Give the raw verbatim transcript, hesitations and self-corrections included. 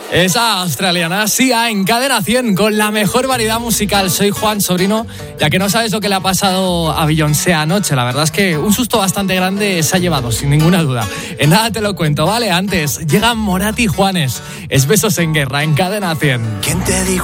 Esa australiana Sia en Cadena cien con la mejor variedad musical. Soy Juan Sobrino, ya que no sabes lo que le ha pasado a Beyoncé anoche. La verdad es que un susto bastante grande se ha llevado, sin ninguna duda. En nada te lo cuento, ¿vale? Antes, llegan Morat y Juanes. Es Besos en Guerra en Cadena cien. ¿Quién te dijo